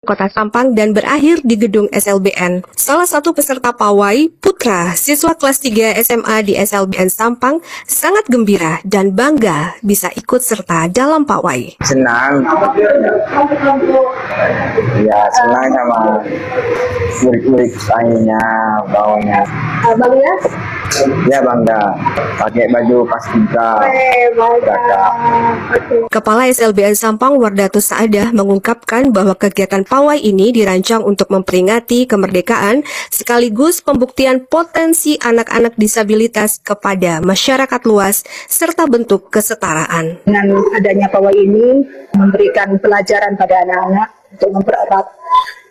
Kota Sampang dan berakhir di gedung SLBN. Salah satu peserta pawai, Putra, siswa kelas 3 SMA di SLBN Sampang, sangat gembira dan bangga bisa ikut serta dalam pawai. Senang, ya senang sama murid-murid lainnya, bawahnya. Bangga? Ya bangga, pakai baju paskibra. Kepala SLBN Sampang Wardatus Saadah mengungkapkan bahwa kegiatan pawai ini dirancang untuk memperingati kemerdekaan sekaligus pembuktian potensi anak-anak disabilitas kepada masyarakat luas serta bentuk kesetaraan. Dengan adanya pawai ini memberikan pelajaran pada anak-anak untuk mempererat